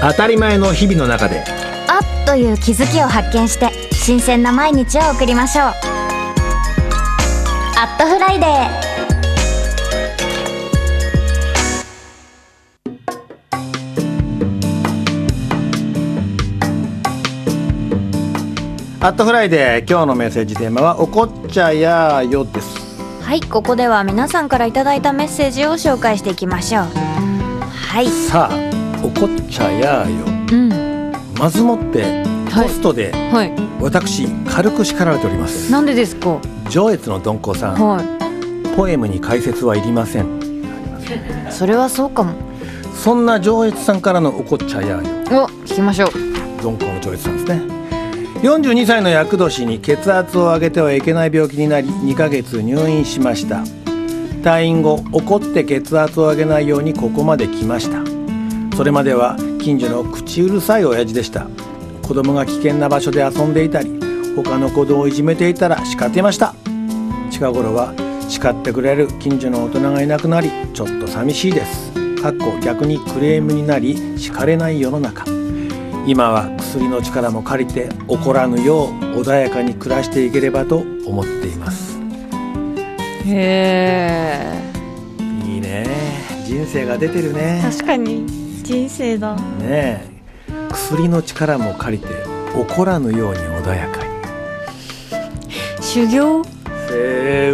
当たり前の日々の中であっという気づきを発見して新鮮な毎日を送りましょう。アットフライデー。 アットフライデー、今日のメッセージテーマはおこっちゃやーよです。 はい、ここでは皆さんからいただいたメッセージを紹介していきましょう。はい、 さあおこっちゃやーよ、まずもってポストで、私軽く叱られております。 なんでですか？ 上越のどんこさん、ポエムに解説はいりません。 それはそうかも。 そんな上越さんからのおこっちゃやーよ、 聞きましょう。 どんこの上越さんですね。42歳の厄年に血圧を上げてはいけない病気になり2ヶ月入院しました。退院後怒って血圧を上げないようにここまで来ました。それまでは近所の口うるさい親父でした。子供が危険な場所で遊んでいたり他の子供をいじめていたら叱っていました。近頃は叱ってくれる近所の大人がいなくなりちょっと寂しいです。逆にクレームになり叱れない世の中。今は薬の力も借りて怒らぬよう穏やかに暮らしていければと思っています。 へー、いいね、人生が出てるね。 確かに人生だね。薬の力も借りて怒らぬように穏やかに。 修行。 それ違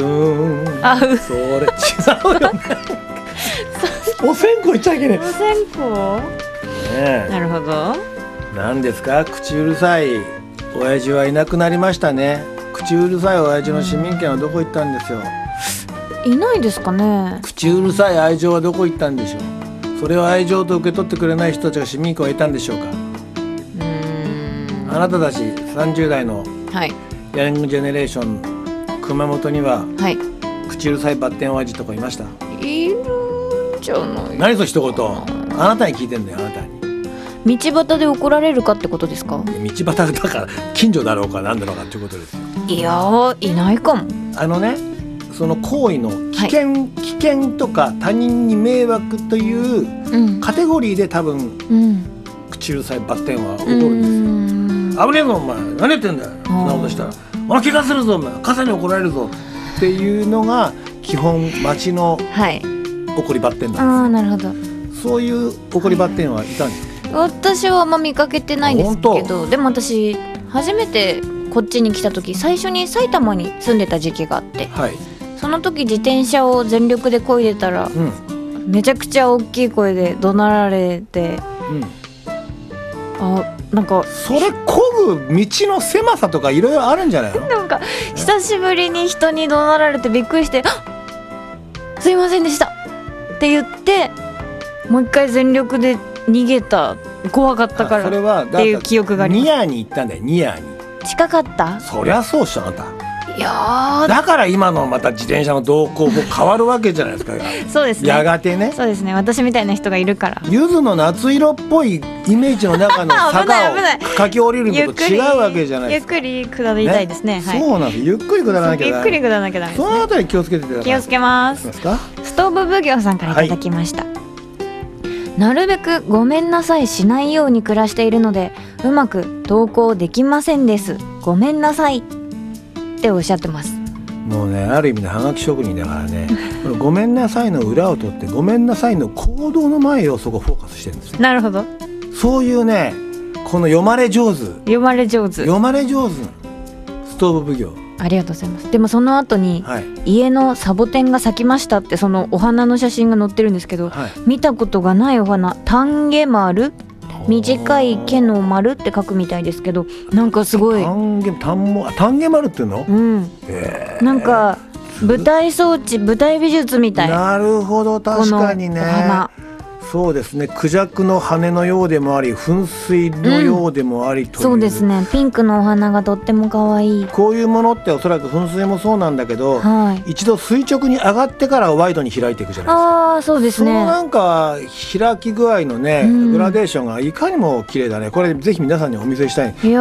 うよね。お線香いっちゃいけない。 お線香、なるほど。 何ですか、口うるさい親父はいなくなりましたね。口うるさい親父の市民権はどこ行ったんですよ。 いないですかね。 口うるさい愛情はどこ行ったんでしょう。それを愛情と受け取ってくれない人たちが市民権を得たんでしょうか。あなたたち30代のヤングジェネレーション、熊本には、口うるさいバッテン親父とかいました？ いるんじゃない。 何そ一言、あなたに聞いてんだよ。あなたに道端で怒られるかってことですか？ 道端だから近所だろうか何だろうかっていうことですよ。 いやー、いないかも。 その行為の危険とか他人に迷惑というカテゴリーで多分、口うるさいバッテンは起こるんですよ。危ねえぞお前、何やってんだよ、そんなことしたらお前怪我するぞ、お前傘に怒られるぞっていうのが基本町の怒りバッテンなんです。なるほど。そういう怒りバッテンはいたんですか？ 私はあんま見かけてないんですけど、でも私初めてこっちに来た時、最初に埼玉に住んでた時期があって、その時自転車を全力で漕いでたら、めちゃくちゃ大きい声で怒鳴られて、なんかそれ漕ぐ道の狭さとかいろいろあるんじゃないの？ なんか久しぶりに人に怒鳴られてびっくりして、すいませんでしたって言ってもう一回全力で逃げた。怖かったからっていう記憶があります。 ニアに行ったんだよ。ニアに近かった？ そりゃそうっしょ、あなた。 いやだから今のまた自転車の動向も変わるわけじゃないですか。 そうですね、 やがてね。 そうですね、私みたいな人がいるから。 柚子の夏色っぽいイメージの中の坂を駆け下りるのと違うわけじゃないですか。 ゆっくり下りたいですね。 そうなんです。ゆっくり下らなきゃダメ。 ゆっくり下らなきゃダメですね。 そのあたり気をつけてください。 気をつけます。ストーブ奉行さんからいただきました。なるべくごめんなさいしないように暮らしているのでうまく投稿できませんです。ごめんなさいっておっしゃってます。 もうね、ある意味のハガキ職人だからねごめんなさいの裏を取ってごめんなさいの行動の前をそこフォーカスしてるんですよ。 なるほど。 そういうね、この読まれ上手ストーブ奉行、 ありがとうございます。でもその後に、家のサボテンが咲きましたってそのお花の写真が載ってるんですけど、見たことがないお花、タンゲマル、短い毛の丸って書くみたいですけど、なんかすごいタンゲマルっていうの？ なんか舞台装置、舞台美術みたい。 なるほど、確かにね。 このお花、 そうですね、クジャクの羽のようでもあり噴水のようでもありという、 そうですね、ピンクのお花がとっても可愛い。 こういうものっておそらく噴水もそうなんだけど、一度垂直に上がってからワイドに開いていくじゃないですか。 そうですね。 そのなんか開き具合のね、グラデーションがいかにも綺麗だね。これぜひ皆さんにお見せしたい。